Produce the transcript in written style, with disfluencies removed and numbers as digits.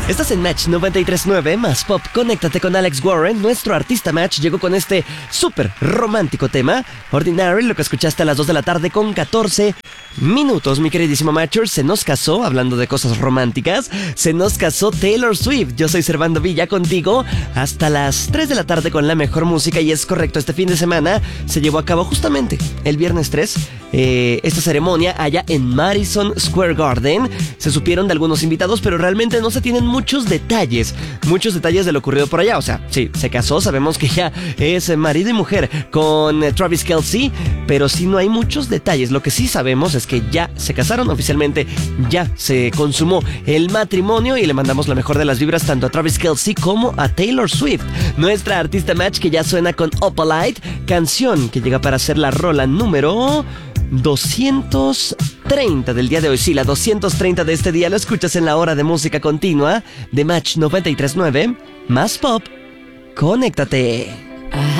Estás en Match 93.9 más Pop. Conéctate con Alex Warren. Nuestro artista Match llegó con este súper romántico tema, Ordinary, lo que escuchaste a las 2 de la tarde con 14 minutos. Mi queridísimo Matcher, se nos casó, hablando de cosas románticas, se nos casó Taylor Swift. Yo soy Servando Villa contigo hasta las 3 de la tarde con la mejor música. Y es correcto, este fin de semana se llevó a cabo justamente el viernes 3 esta ceremonia allá en Madison Square Garden. Se supieron de algunos invitados, pero realmente no se tienen muchos detalles de lo ocurrido por allá. O sea, sí, se casó, sabemos que ya es marido y mujer con Travis Kelce, pero sí no hay muchos detalles. Lo que sí sabemos es que ya se casaron oficialmente, ya se consumó el matrimonio, y le mandamos la mejor de las vibras tanto a Travis Kelce como a Taylor Swift, nuestra artista Match, que ya suena con Opalite, canción que llega para ser la rola número 230 del día de hoy. Sí, la 230 de este día. Lo escuchas en la hora de música continua de Match 93.9 más Pop. Conéctate.